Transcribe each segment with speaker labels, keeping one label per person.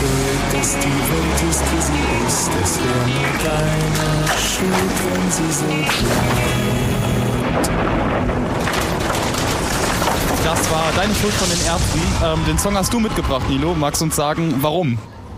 Speaker 1: schuld, dass die Welt ist, wie sie ist. Es wäre nur deine Schuld, wenn sie so bleibt.
Speaker 2: Das war Deine Schuld von den Ärzten. Den Song hast du mitgebracht, Nilo. Magst du uns sagen, warum?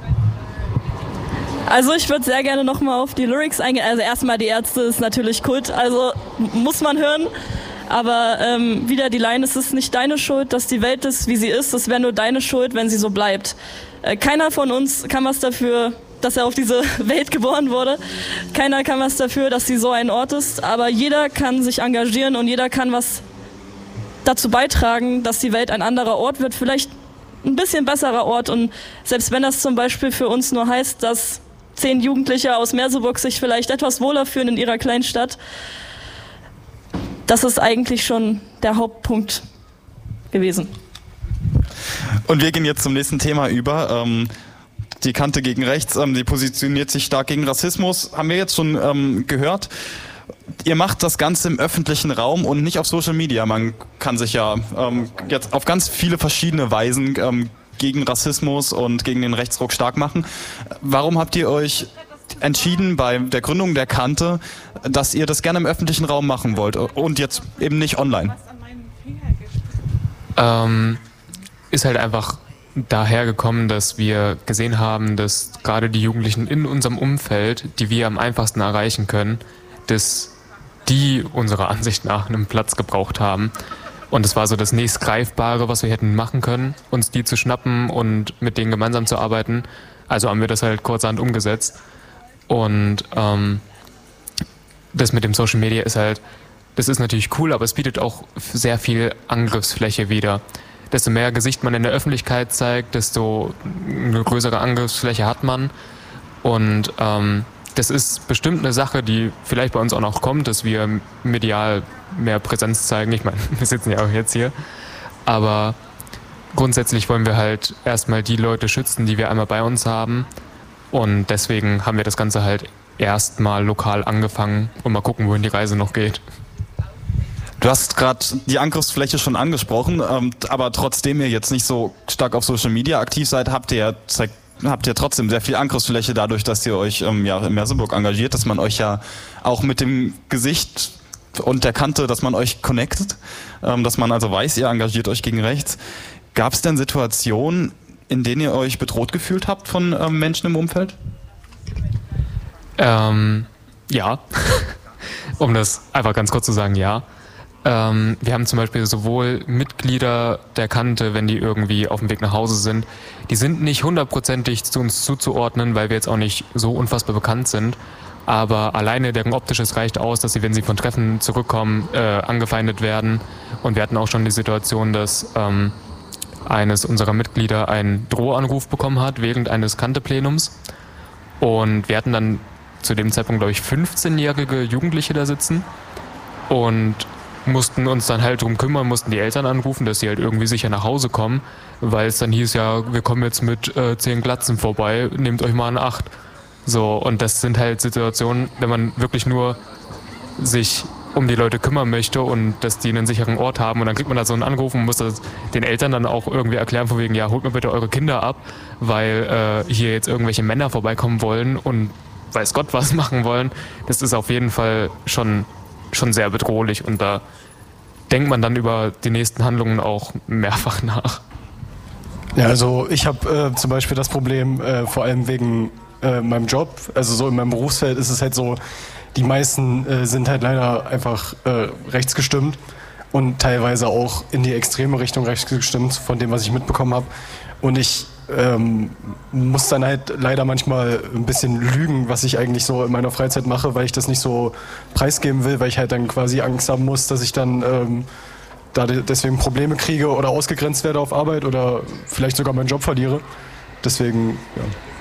Speaker 3: Also ich würde sehr gerne nochmal auf die Lyrics eingehen. Also erstmal, die Ärzte ist natürlich Kult, also muss man hören. Aber wieder die Line, es ist nicht deine Schuld, dass die Welt ist, wie sie ist. Es wäre nur deine Schuld, wenn sie so bleibt. Keiner von uns kann was dafür, dass er auf diese Welt geboren wurde. Keiner kann was dafür, dass sie so ein Ort ist. Aber jeder kann sich engagieren und jeder kann was dazu beitragen, dass die Welt ein anderer Ort wird. Vielleicht ein bisschen besserer Ort. Und selbst wenn das zum Beispiel für uns nur heißt, dass 10 Jugendliche aus Merseburg sich vielleicht etwas wohler fühlen in ihrer kleinen Stadt, das ist eigentlich schon der Hauptpunkt gewesen.
Speaker 2: Und wir gehen jetzt zum nächsten Thema über. Die Kante gegen rechts, die positioniert sich stark gegen Rassismus. Haben wir jetzt schon gehört. Ihr macht das Ganze im öffentlichen Raum und nicht auf Social Media. Man kann sich ja jetzt auf ganz viele verschiedene Weisen gegen Rassismus und gegen den Rechtsruck stark machen. Warum habt ihr euch entschieden bei der Gründung der Kante, dass ihr das gerne im öffentlichen Raum machen wollt und jetzt eben nicht online?
Speaker 4: Ist halt einfach daher gekommen, dass wir gesehen haben, dass gerade die Jugendlichen in unserem Umfeld, die wir am einfachsten erreichen können, dass die unserer Ansicht nach einen Platz gebraucht haben. Und es war so das nächstgreifbare, was wir hätten machen können, uns die zu schnappen und mit denen gemeinsam zu arbeiten. Also haben wir das halt kurzerhand umgesetzt. Und das mit dem Social Media ist halt, das ist natürlich cool, aber es bietet auch sehr viel Angriffsfläche wieder. Desto mehr Gesicht man in der Öffentlichkeit zeigt, desto eine größere Angriffsfläche hat man. Und das ist bestimmt eine Sache, die vielleicht bei uns auch noch kommt, dass wir medial mehr Präsenz zeigen. Ich meine, wir sitzen ja auch jetzt hier. Aber grundsätzlich wollen wir halt erstmal die Leute schützen, die wir einmal bei uns haben. Und deswegen haben wir das Ganze halt erstmal lokal angefangen und mal gucken, wohin die Reise noch geht.
Speaker 2: Du hast gerade die Angriffsfläche schon angesprochen, aber trotzdem ihr jetzt nicht so stark auf Social Media aktiv seid, habt ihr trotzdem sehr viel Angriffsfläche dadurch, dass ihr euch in Merseburg engagiert, dass man euch ja auch mit dem Gesicht und der Kante, dass man euch connectet, dass man also weiß, ihr engagiert euch gegen rechts. Gab es denn Situationen, in denen ihr euch bedroht gefühlt habt von Menschen im Umfeld?
Speaker 4: Ja, um das einfach ganz kurz zu sagen, ja. Wir haben zum Beispiel sowohl Mitglieder der Kante, wenn die irgendwie auf dem Weg nach Hause sind, die sind nicht hundertprozentig zu uns zuzuordnen, weil wir jetzt auch nicht so unfassbar bekannt sind. Aber alleine deren Optisches reicht aus, dass sie, wenn sie von Treffen zurückkommen, angefeindet werden. Und wir hatten auch schon die Situation, dass eines unserer Mitglieder einen Drohanruf bekommen hat während eines Kante-Plenums. Und wir hatten dann zu dem Zeitpunkt, glaube ich, 15-jährige Jugendliche da sitzen und mussten uns dann halt drum kümmern, mussten die Eltern anrufen, dass sie halt irgendwie sicher nach Hause kommen, weil es dann hieß, ja, wir kommen jetzt mit 10 Glatzen vorbei, nehmt euch mal in Acht. So, und das sind halt Situationen, wenn man wirklich nur sich um die Leute kümmern möchte und dass die einen sicheren Ort haben und dann kriegt man da so einen Anruf und muss das den Eltern dann auch irgendwie erklären, von wegen, ja, holt mir bitte eure Kinder ab, weil hier jetzt irgendwelche Männer vorbeikommen wollen und weiß Gott was machen wollen. Das ist auf jeden Fall schon sehr bedrohlich und da denkt man dann über die nächsten Handlungen auch mehrfach nach.
Speaker 5: Ja, also ich habe zum Beispiel das Problem, vor allem wegen meinem Job, also so in meinem Berufsfeld ist es halt so, die meisten sind halt leider einfach rechtsgestimmt und teilweise auch in die extreme Richtung rechtsgestimmt von dem, was ich mitbekommen habe. Und ich muss dann halt leider manchmal ein bisschen lügen, was ich eigentlich so in meiner Freizeit mache, weil ich das nicht so preisgeben will, weil ich halt dann quasi Angst haben muss, dass ich dann da deswegen Probleme kriege oder ausgegrenzt werde auf Arbeit oder vielleicht sogar meinen Job verliere. Deswegen, ja.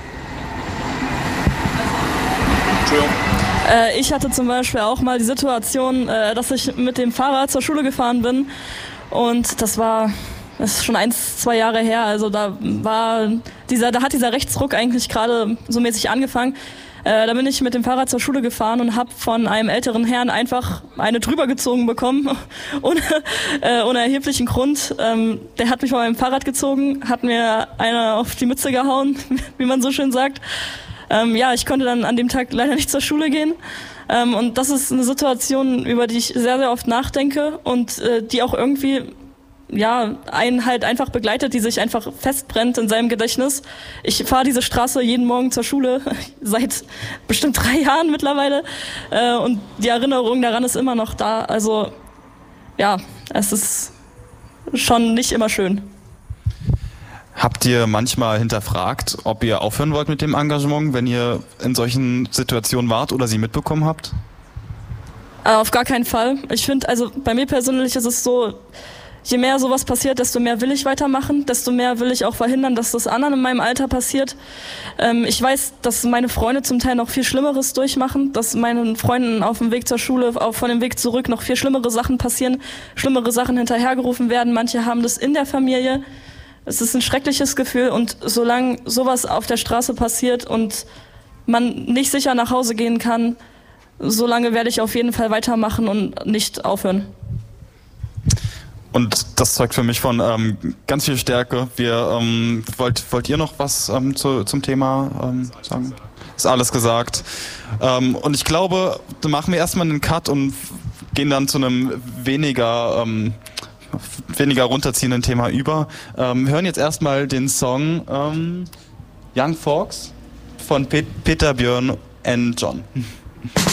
Speaker 2: Entschuldigung.
Speaker 3: Ich hatte zum Beispiel auch mal die Situation, dass ich mit dem Fahrrad zur Schule gefahren bin und das ist schon 1-2 Jahre her, also da hat dieser Rechtsruck eigentlich gerade so mäßig angefangen. Da bin ich mit dem Fahrrad zur Schule gefahren und habe von einem älteren Herrn einfach eine drüber gezogen bekommen, ohne erheblichen Grund. Der hat mich von meinem Fahrrad gezogen, hat mir eine auf die Mütze gehauen, wie man so schön sagt. Ich konnte dann an dem Tag leider nicht zur Schule gehen. Und das ist eine Situation, über die ich sehr, sehr oft nachdenke und die auch irgendwie einen halt einfach begleitet, die sich einfach festbrennt in seinem Gedächtnis. Ich fahre diese Straße jeden Morgen zur Schule, seit bestimmt 3 Jahren mittlerweile. Und die Erinnerung daran ist immer noch da. Also es ist schon nicht immer schön.
Speaker 2: Habt ihr manchmal hinterfragt, ob ihr aufhören wollt mit dem Engagement, wenn ihr in solchen Situationen wart oder sie mitbekommen habt?
Speaker 3: Auf gar keinen Fall. Ich finde, also bei mir persönlich ist es so, je mehr sowas passiert, desto mehr will ich weitermachen, desto mehr will ich auch verhindern, dass das anderen in meinem Alter passiert. Ich weiß, dass meine Freunde zum Teil noch viel Schlimmeres durchmachen, dass meinen Freunden auf dem Weg zur Schule, auch von dem Weg zurück noch viel schlimmere Sachen passieren, schlimmere Sachen hinterhergerufen werden. Manche haben das in der Familie. Es ist ein schreckliches Gefühl und solange sowas auf der Straße passiert und man nicht sicher nach Hause gehen kann, solange werde ich auf jeden Fall weitermachen und nicht aufhören.
Speaker 2: Und das zeugt für mich von ganz viel Stärke. Wollt ihr noch was zum Thema sagen? Ist alles gesagt. Und ich glaube, da machen wir erstmal einen Cut und gehen dann zu einem weniger runterziehenden Thema über. Hören jetzt erstmal den Song Young Folks von Peter, Björn and John.